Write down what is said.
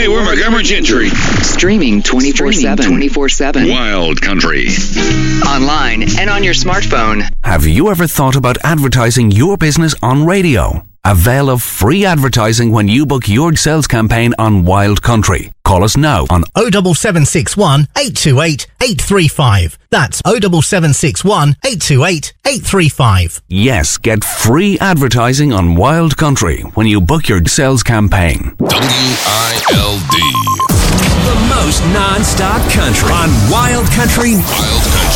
we're Montgomery Gentry. Streaming 24/7. Wild Country. Online and on your smartphone. Have you ever thought about advertising your business on radio? Avail of free advertising when you book your sales campaign on Wild Country. Call us now on 07761 828 835. That's 07761 828 835. Yes, get free advertising on Wild Country when you book your sales campaign. WILD. The most non-stop country on Wild Country. Wild Country.